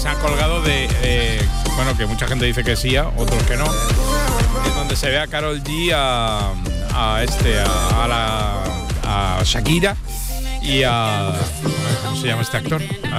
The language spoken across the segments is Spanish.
se han colgado de bueno, que mucha gente dice que sí, otros que no, en donde se ve a Karol G, a Shakira y a ¿cómo se llama este actor?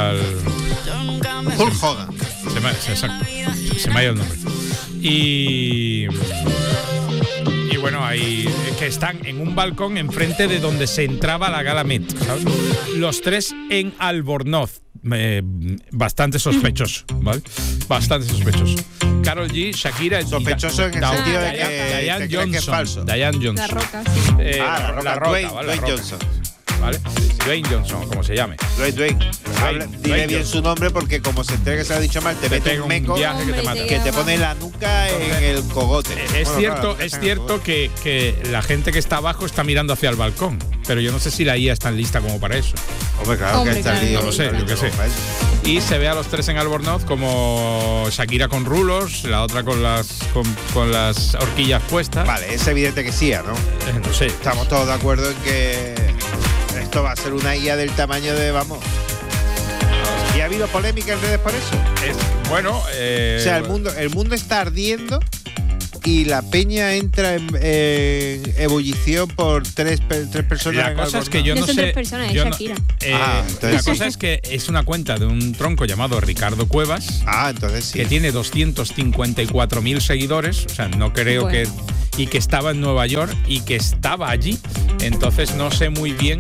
Hulk Hogan. Exacto, se me ha ido el nombre. Y bueno, ahí que están en un balcón enfrente de donde se entraba la gala Met, ¿sabes? Los tres en Albornoz. Bastante sospechoso, ¿vale? Bastante sospechoso. Karol G, Shakira, sospechoso en el sentido de que Diane Johnson, que es falso. Diane Johnson. La Roca, sí. La Roca, Dwayne, ¿vale? Dwayne Johnson. ¿Vale? Dwayne Johnson, como se llame. Dwayne. Dile bien su nombre porque como se entera que se ha dicho mal, te mete un meco viaje que te mata. que te pone la nuca en el cogote. Es cierto que la gente que está abajo está mirando hacia el balcón, pero yo no sé si la IA está lista como para eso. Hombre, claro que está lío. No lo sé, yo qué sé. Y se ve a los tres en Albornoz, como Shakira con rulos, la otra con las horquillas puestas. Vale, es evidente que sí, ¿no? No sé. Estamos todos de acuerdo en que esto va a ser una IA del tamaño de, vamos. ¿Y ha habido polémica en redes por eso? Bueno, o sea, el mundo está ardiendo y la peña entra en ebullición por tres personas. La cosa es que yo no sé. 3 personas, es Shakira. La cosa es que es una cuenta de un tronco llamado Ricardo Cuevas. Entonces sí. Que tiene 254.000 seguidores. O sea, no creo que. Y que estaba en Nueva York y que estaba allí. Entonces no sé muy bien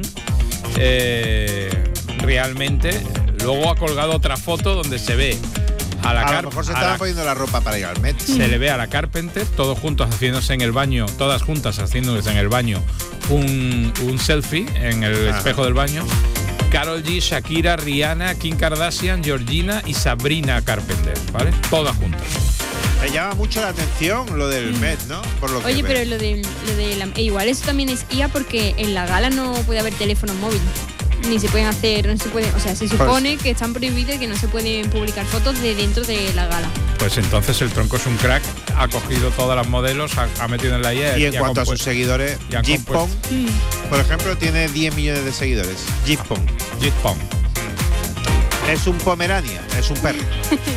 realmente. Luego ha colgado otra foto donde se ve a lo mejor se estaban poniendo la ropa para ir al Met. Se le ve a la Carpenter, todos juntos haciéndose en el baño, todas juntas haciéndose en el baño un selfie en el espejo del baño. Karol G, Shakira, Rihanna, Kim Kardashian, Georgina y Sabrina Carpenter, ¿vale? Todas juntas. Me llama mucho la atención lo del Met, ¿no? Por lo Oye, que pero lo de igual eso también es IA porque en la gala no puede haber teléfono móvil. Ni se pueden hacer, no se puede, o sea, se supone que están prohibidos y que no se pueden publicar fotos de dentro de la gala. Pues entonces el tronco es un crack, ha cogido todas las modelos, ha metido en la IA. Y en cuanto a sus seguidores, Jip Pong, por ejemplo, tiene 10 millones de seguidores. Jip Pong. Es un Pomerania, es un perro.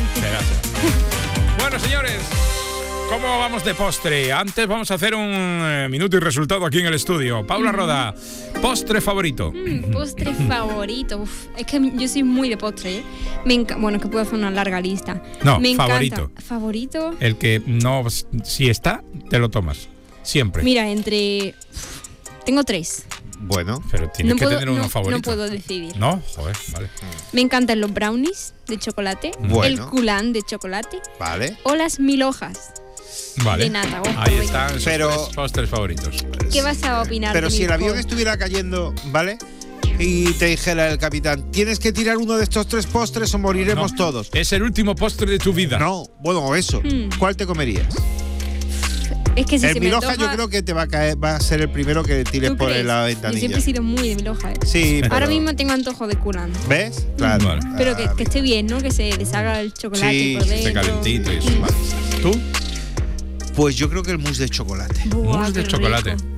Bueno, señores, ¿cómo vamos de postre? Antes vamos a hacer un minuto y resultado aquí en el estudio. Paula Roda, postre favorito. Postre favorito. Uf, es que yo soy muy de postre, ¿eh? Bueno, es que puedo hacer una larga lista. No, me favorito. Encanta. ¿Favorito? El que no, si está, te lo tomas. Siempre. Mira, tengo 3. Bueno, pero tienes que tener uno favorito. No puedo decidir. No, joder, vale. Me encantan los brownies de chocolate, el culán de chocolate, vale, o las 1000 hojas. Vale. De nata. Ahí están esos postres favoritos. ¿Qué vas a opinar? Pero si el avión estuviera cayendo, ¿vale? Y te dijera el capitán, tienes que tirar uno de estos 3 postres o moriremos todos. Es el último postre de tu vida. No, bueno, eso. ¿Cuál te comerías? Es que si el se 1000 me hojas antoja, yo creo que te va a caer, va a ser el primero que tires por la ventanilla. Yo siempre he sido muy de 1000 hojas. Sí, ahora mismo tengo antojo de culán. ¿Ves? Claro. Vale. Pero que esté bien, ¿no? Que se deshaga el chocolate por dentro. Esté calentito y eso. Vale. ¿Tú? Pues yo creo que el mousse de chocolate. Mousse de chocolate. Rico.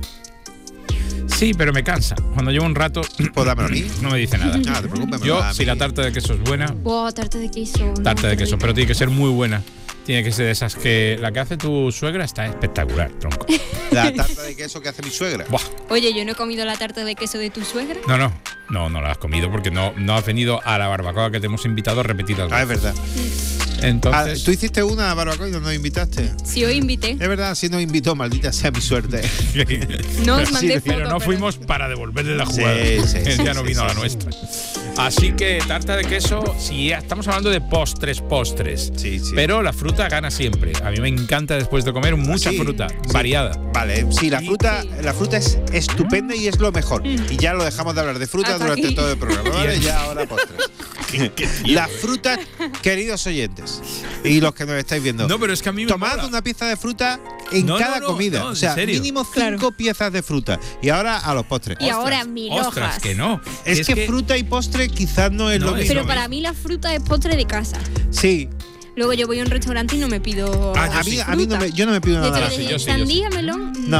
Sí, pero me cansa. Cuando llevo un rato, pues dámelo a mí. No me dice nada. No te preocupes. Yo, si la tarta de queso es buena. Tarta de queso. Tarta de queso, pero tiene que ser muy buena. Tiene que ser de esas que la que hace tu suegra está espectacular, tronco. La tarta de queso que hace mi suegra. Buah. Oye, yo no he comido la tarta de queso de tu suegra. No la has comido porque no has venido a la barbacoa que te hemos invitado repetidas veces. Es verdad. Entonces, ¿tú hiciste una barbacoa y no nos invitaste? Sí, hoy invité. Es verdad, sí nos invitó, maldita sea mi suerte. No os mandé foto, pero no fuimos para devolverle la jugada. Sí, ya no vino a la nuestra. Así que tarta de queso, si estamos hablando de postres. Sí. Pero la fruta gana siempre. A mí me encanta después de comer mucha fruta, variada. Vale, sí, la fruta es estupenda y es lo mejor. Y ya lo dejamos de hablar de fruta durante todo el programa, ¿vale? Ya ahora postres. La fruta, queridos oyentes, y los que nos estáis viendo. No, pero es que a mí me tomad mola. una pieza de fruta en cada comida. O sea, mínimo 5 piezas de fruta. Y ahora a los postres. Y ahora 1000 hojas. Ostras, que no. Es que fruta y postre quizás no es lo mismo. Pero para mí la fruta es postre de casa. Sí. Luego yo voy a un restaurante y no me pido a mí no me, yo no me pido nada. Sandía, melón. No.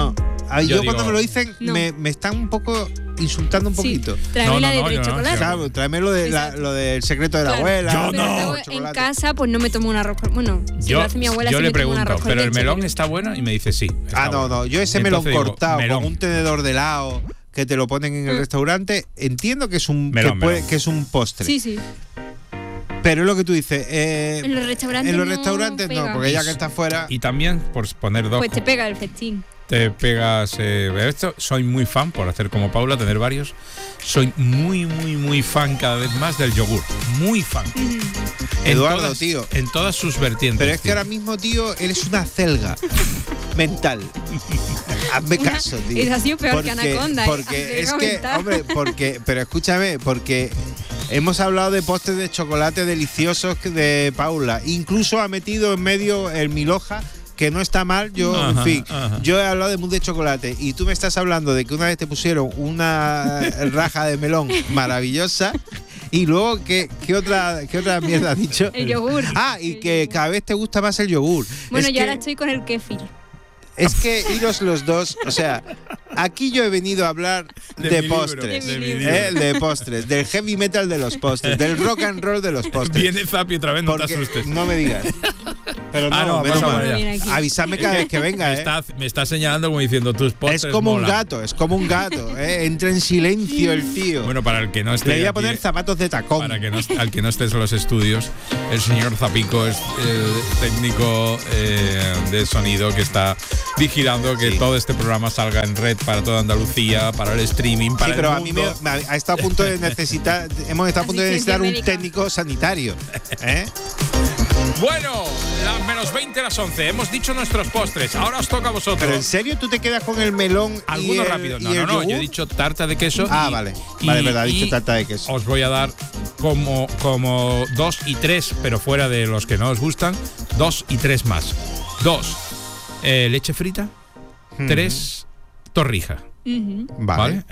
yo cuando me lo dicen me están un poco insultando un poquito. Tráeme la de tres chocolates. Claro, tráeme lo del secreto de la abuela. Yo no. En casa pues no me tomo un arroz. Bueno, si lo hace mi abuela, yo le me tomo un pregunto, arroz con ¿pero el leche, melón está bueno? Y me dice sí. No. Yo ese Entonces melón cortado melón. con un tenedor de helado que te lo ponen en el restaurante, entiendo que es un melón. Que es un postre. Sí. Pero es lo que tú dices. En los restaurantes no, porque ya que está fuera. Y también, por poner dos. Pues te pega el festín. Te pegas esto. Soy muy fan, por hacer como Paula, tener varios. Soy muy fan cada vez más del yogur. Muy fan. Eduardo, tío. En todas sus vertientes. Pero es que ahora mismo, tío, eres una celga mental. Hazme caso, tío. Es así peor que Anaconda. Porque es que, hombre, pero escúchame, porque hemos hablado de postres de chocolate deliciosos de Paula. Incluso ha metido en medio el Miloja, que no está mal. Yo he hablado de mousse de chocolate y tú me estás hablando de que una vez te pusieron una raja de melón maravillosa. Y luego, ¿qué otra mierda has dicho? El yogur. Y que cada vez te gusta más el yogur. Bueno, yo ahora estoy con el kéfir. Es que iros los dos, o sea, aquí yo he venido a hablar de postres, de postres, del heavy metal de los postres, del rock and roll de los postres. Viene Zapi otra vez, no te asustes. No me digas. Pero no, avísame cada vez que venga. Me está señalando como diciendo tus postres. Es como un gato. Entra en silencio el tío. Bueno, para el que no esté. Le voy a poner zapatos de tacón. Para que al que no estés en los estudios, el señor Zapico es el técnico de sonido que está vigilando que todo este programa salga en red para toda Andalucía, para el streaming, para el mundo. A mí ha estado a punto de necesitar, hemos estado a punto de necesitar un técnico sanitario. Bueno, las menos 20, las 11. Hemos dicho nuestros postres. Ahora os toca a vosotros. ¿Pero en serio tú te quedas con el melón? Algunos rápidos. No. Yo he dicho tarta de queso. Vale, verdad, he dicho tarta de queso. Os voy a dar como 2 y 3, pero fuera de los que no os gustan, 2 y 3 más. 2, leche frita. 3, torrija. Vale.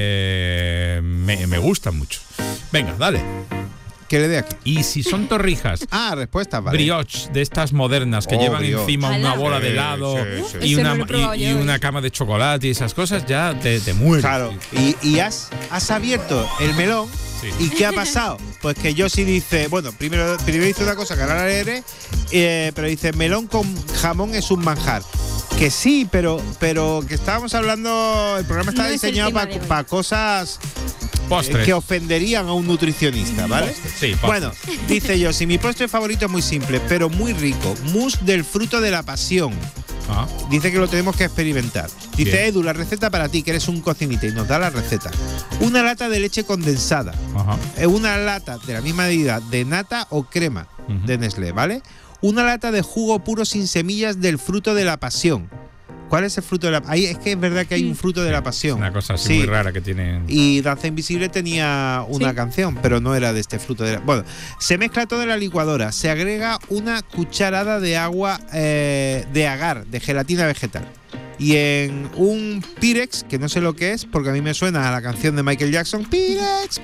Me gustan mucho. Venga, dale. ¿Qué le dé aquí? Y si son torrijas, respuesta, vale. brioche de estas modernas que llevan brioche. encima una bola de helado y una cama de chocolate y esas cosas, ya te mueres. Claro. Y has abierto el melón. Sí. ¿Y qué ha pasado? Pues que yo sí dice, bueno, primero dice una cosa que ahora la leeré, pero dice melón con jamón es un manjar. Que sí, pero que estábamos hablando, el programa está diseñado para cosas que ofenderían a un nutricionista, ¿vale? Sí, bueno, dice yo, si mi postre favorito es muy simple, pero muy rico, mousse del fruto de la pasión. Dice que lo tenemos que experimentar. Dice, bien. Edu, la receta para ti, que eres un cocinita, y nos da la receta. Una lata de leche condensada. Una lata de la misma medida de nata o crema de Nestlé, ¿vale? Una lata de jugo puro sin semillas del fruto de la pasión. ¿Cuál es el fruto de la pasión? Es que es verdad que hay un fruto de la pasión. Una cosa así muy rara que tiene. Y Danza Invisible tenía una canción, pero no era de este fruto de la. Bueno, se mezcla todo en la licuadora. Se agrega una cucharada de agua de agar, de gelatina vegetal. Y en un Pyrex, que no sé lo que es, porque a mí me suena a la canción de Michael Jackson, Pyrex,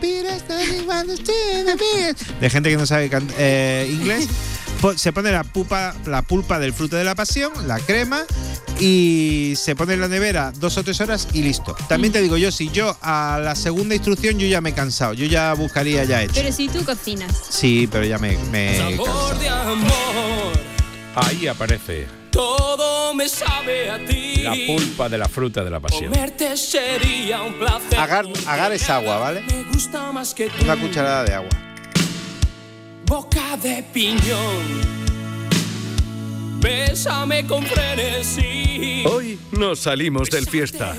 de gente que no sabe inglés, se pone la pulpa del fruto de la pasión, la crema, y se pone en la nevera 2 o 3 horas y listo. También te digo yo, si yo a la segunda instrucción yo ya me he cansado, yo ya buscaría ya hecho. Pero si tú cocinas. Sí, pero ya me he Sabor de amor. Ahí aparece. Todo me sabe a ti. La pulpa de la fruta de la pasión. Comerte sería un placer. Agar es agua, ¿vale? Me gusta más que tú. Una cucharada de agua. Boca de piñón. Bésame con frenesí. Hoy nos salimos del fiesta.